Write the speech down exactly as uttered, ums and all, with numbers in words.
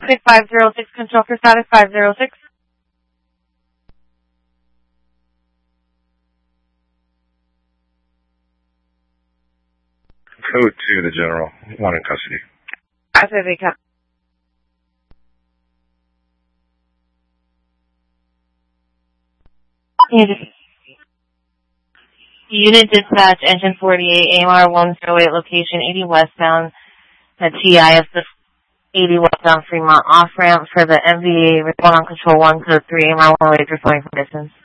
Pacific five zero six, control for status five zero six. Code two, the General. One in custody. Pacific. Unit dispatch, engine forty-eight, A M R one oh eight, location eighty westbound, at T I S eighty westbound Fremont, off ramp for the M V A, report on control one, code three, A M R one oh eight, reporting for distance.